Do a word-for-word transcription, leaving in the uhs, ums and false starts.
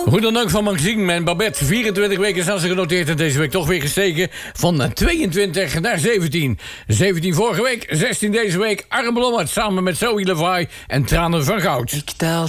Hoe dan ook van Maxime en Babette. vierentwintig weken zijn ze genoteerd en deze week toch weer gestegen. Van tweeëntwintig naar zeventien. zeventien vorige week, zestien deze week. Arm Blommert samen met Zoe Levi en Tranen van Goud. Ik tel